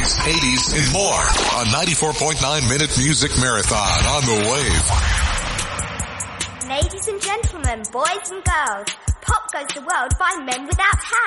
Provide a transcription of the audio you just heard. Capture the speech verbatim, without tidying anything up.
seventies, eighties, and more on ninety-four point nine Minute Music Marathon on the Wave. Ladies and gentlemen, boys and girls, pop goes the world by men without hats.